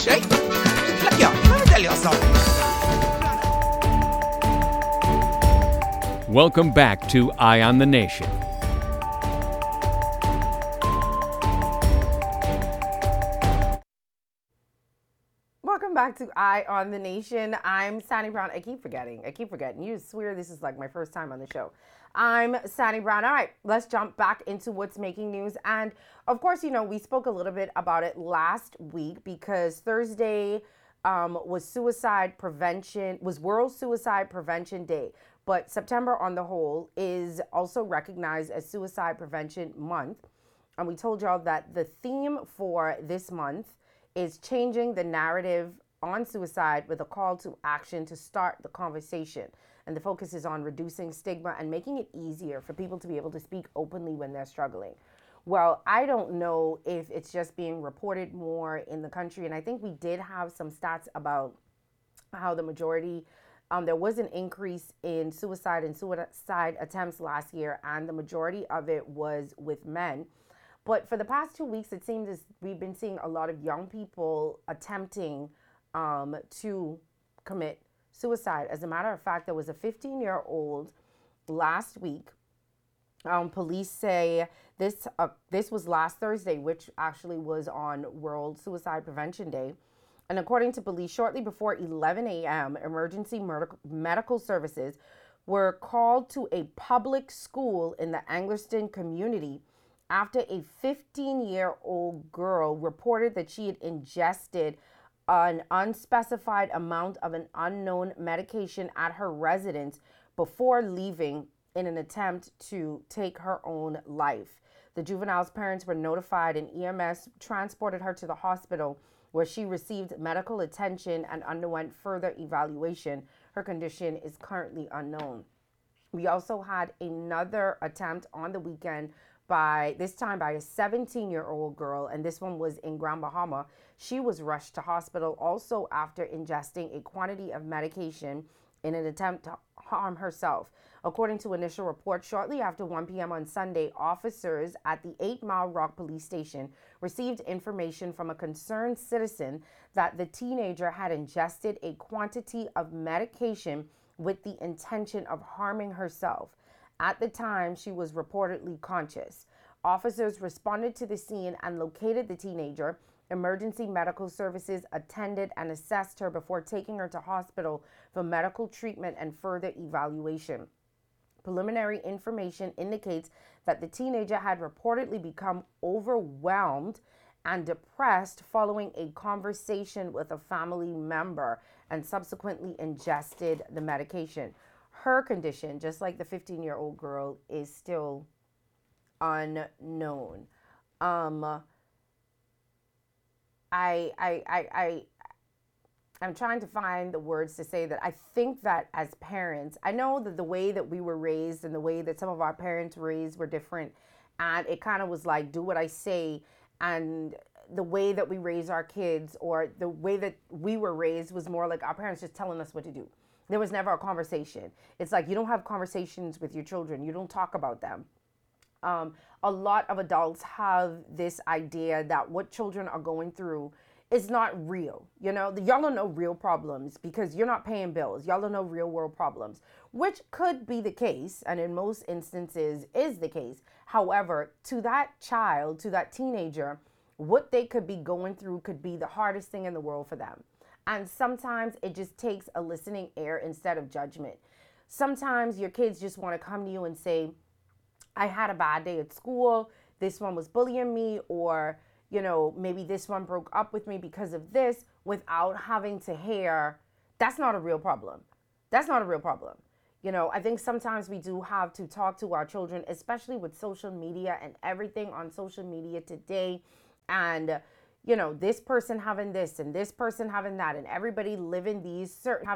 Hey, look here, let me tell you something. Welcome back to Eye on the Nation. Welcome back to Eye on the Nation. I'm Sani Brown. I keep forgetting. You swear this is like my first time on the show. I'm Sani Brown. All right, let's jump back into what's making news. And of course, we spoke a little bit about it last week because Thursday was World Suicide Prevention Day. But September on the whole is also recognized as Suicide Prevention Month. And we told y'all that the theme for this month is changing the narrative on suicide with a call to action to start the conversation. And the focus is on reducing stigma and making it easier for people to be able to speak openly when they're struggling. Well, I don't know if it's just being reported more in the country. And I think we did have some stats about how the majority, there was an increase in suicide and suicide attempts last year, and the majority of it was with men. But for the past 2 weeks, it seems as we've been seeing a lot of young people attempting to commit suicide. As a matter of fact, there was a 15-year-old last week. Police say this was last Thursday, which actually was on World Suicide Prevention Day. And according to police, shortly before 11 a.m., emergency medical services were called to a public school in the Anglerston community after a 15-year-old girl reported that she had ingested an unspecified amount of an unknown medication at her residence before leaving in an attempt to take her own life. The juvenile's parents were notified and EMS transported her to the hospital where she received medical attention and underwent further evaluation. Her condition is currently unknown. We also had another attempt on the weekend this time by a 17-year-old girl, and this one was in Grand Bahama. She was rushed to hospital also after ingesting a quantity of medication in an attempt to harm herself. According to initial reports, shortly after 1 p.m. on Sunday, officers at the 8 Mile Rock Police Station received information from a concerned citizen that the teenager had ingested a quantity of medication with the intention of harming herself. At the time, she was reportedly conscious. Officers responded to the scene and located the teenager. Emergency medical services attended and assessed her before taking her to hospital for medical treatment and further evaluation. Preliminary information indicates that the teenager had reportedly become overwhelmed and depressed following a conversation with a family member and subsequently ingested the medication. Her condition, just like the 15-year-old girl, is still unknown. I'm trying to find the words to say that I think that as parents, I know that the way that we were raised and the way that some of our parents raised were different. And it kind of was like, do what I say. And the way that we raise our kids, or the way that we were raised, was more like our parents just telling us what to do. There was never a conversation. It's like you don't have conversations with your children. You don't talk about them. A lot of adults have this idea that what children are going through is not real. Y'all don't know real problems because you're not paying bills. Y'all don't know real world problems, which could be the case, and in most instances is the case. However, to that child, to that teenager, what they could be going through could be the hardest thing in the world for them. And sometimes it just takes a listening ear instead of judgment. Sometimes your kids just want to come to you and say, I had a bad day at school. This one was bullying me, or, maybe this one broke up with me because of this, without having to hear, that's not a real problem. That's not a real problem. I think sometimes we do have to talk to our children, especially with social media and everything on social media today. And, this person having this and this person having that, and everybody living these certain